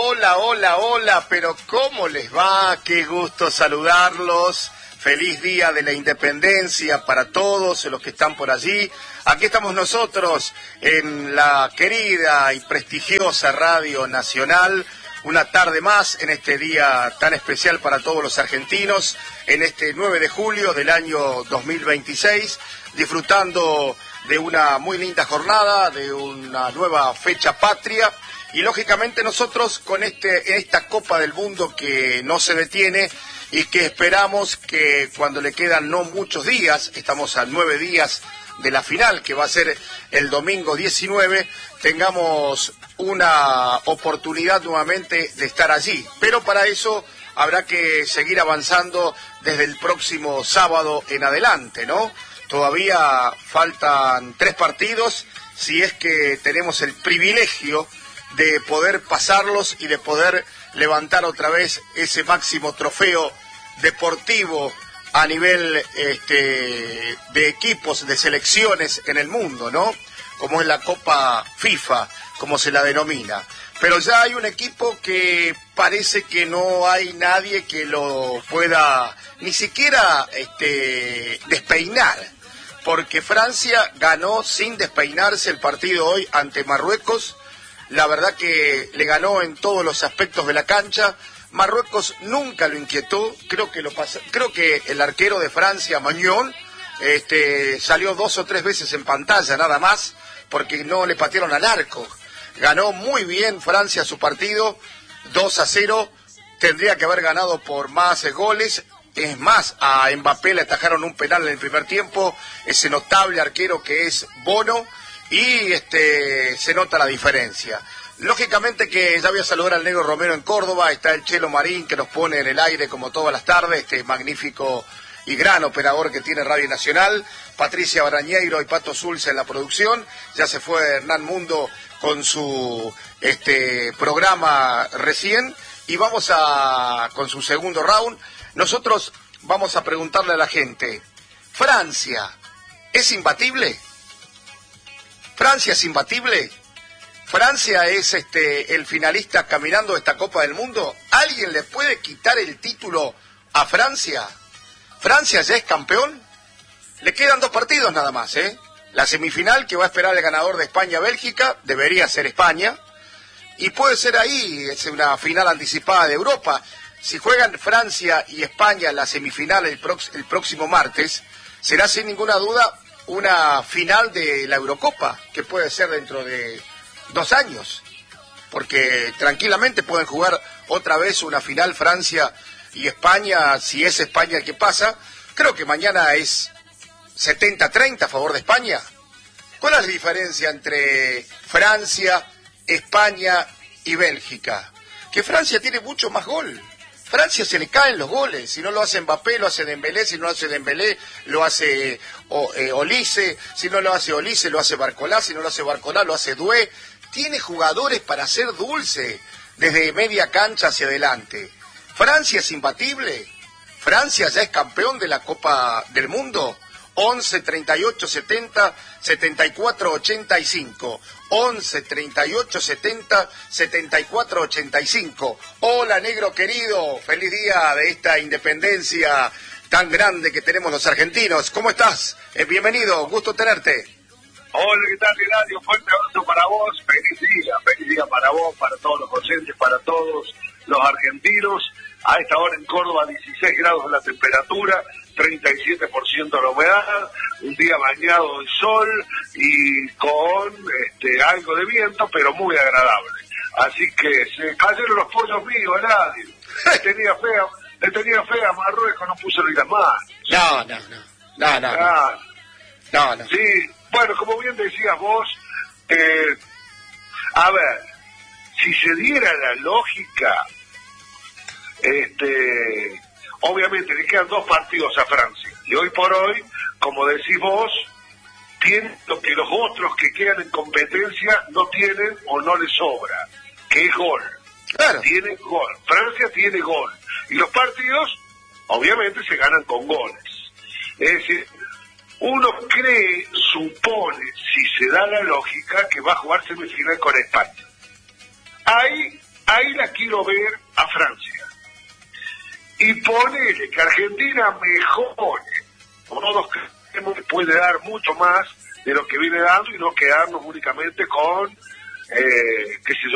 Hola, hola, hola, pero ¿cómo les va? Qué gusto saludarlos. Feliz Día de la Independencia para todos los que están por allí. Aquí estamos nosotros en la querida y prestigiosa Radio Nacional. Una tarde más en este día tan especial para todos los argentinos, en este 9 de julio del año 2026, disfrutando de una muy linda jornada, de una nueva fecha patria, y lógicamente nosotros con esta Copa del Mundo que no se detiene y que esperamos que cuando le quedan no muchos días, estamos a 9 días de la final, que va a ser el domingo 19, tengamos una oportunidad nuevamente de estar allí. Pero para eso habrá que seguir avanzando desde el próximo sábado en adelante, ¿no? Todavía faltan 3 partidos, si es que tenemos el privilegio de poder pasarlos y de poder levantar otra vez ese máximo trofeo deportivo a nivel de equipos, de selecciones en el mundo, ¿no? Como es la Copa FIFA, como se la denomina. Pero ya hay un equipo que parece que no hay nadie que lo pueda ni siquiera despeinar, porque Francia ganó sin despeinarse el partido hoy ante Marruecos. La verdad que le ganó en todos los aspectos de la cancha. Marruecos nunca lo inquietó, creo que el arquero de Francia, Magnon, salió 2 o 3 veces en pantalla nada más, porque no le patearon al arco. Ganó muy bien Francia su partido, 2-0, tendría que haber ganado por más goles. Es más, a Mbappé le atajaron un penal en el primer tiempo, ese notable arquero que es Bono, y se nota la diferencia. Lógicamente que ya voy a saludar al Negro Romero en Córdoba, está el Chelo Marín que nos pone en el aire como todas las tardes, este magnífico y gran operador que tiene Radio Nacional, Patricia Barañeiro y Pato Zulza en la producción, ya se fue Hernán Mundo con su programa recién, y vamos con su segundo round. Nosotros vamos a preguntarle a la gente, ¿Francia es imbatible? ¿Francia es imbatible? ¿Francia es el finalista caminando de esta Copa del Mundo? ¿Alguien le puede quitar el título a Francia? ¿Francia ya es campeón? Le quedan 2 partidos nada más, ¿eh? La semifinal que va a esperar el ganador de España-Bélgica, debería ser España, y puede ser ahí, es una final anticipada de Europa. Si juegan Francia y España en la semifinal el próximo martes, será sin ninguna duda una final de la Eurocopa, que puede ser dentro de 2 años, porque tranquilamente pueden jugar otra vez una final Francia y España, si es España el que pasa. Creo que mañana es 70-30 a favor de España. ¿Cuál es la diferencia entre Francia, España y Bélgica? Que Francia tiene mucho más gol. Francia se le caen los goles, si no lo hace Mbappé, lo hace Dembélé, si no lo hace Dembélé, lo hace Olise, si no lo hace Olise, lo hace Barcolá, si no lo hace Barcolá, lo hace Doué. Tiene jugadores para hacer dulce desde media cancha hacia adelante. ¿Francia es imbatible? ¿Francia ya es campeón de la Copa del Mundo? 11 38 70 74 85. 11 38 70 74 85. Hola, negro querido, feliz día de esta independencia tan grande que tenemos los argentinos. ¿Cómo estás? Bienvenido, gusto tenerte. Hola, ¿qué tal, Eladio? Fuerte abrazo para vos, feliz día para vos, para todos los oyentes, para todos los argentinos. A esta hora en Córdoba 16 grados la temperatura, 37% la humedad, un día bañado de sol y con algo de viento, pero muy agradable. Así que se cayeron los pollos míos, Eladio. Le tenía fea a Marruecos, no puso ni las manos. No. Sí, bueno, como bien decías vos, a ver, si se diera la lógica, obviamente le quedan 2 partidos a Francia, y hoy por hoy, como decís vos, tiene lo que los otros que quedan en competencia no tienen o no les sobra, que es gol. Claro. Tiene gol, Francia tiene gol, y los partidos obviamente se ganan con goles. Es decir, uno supone, si se da la lógica, que va a jugar semifinal con España. Ahí la quiero ver a Francia. Y ponele que Argentina mejore. Todos creemos que puede dar mucho más de lo que viene dando y no quedarnos únicamente con, qué sé yo,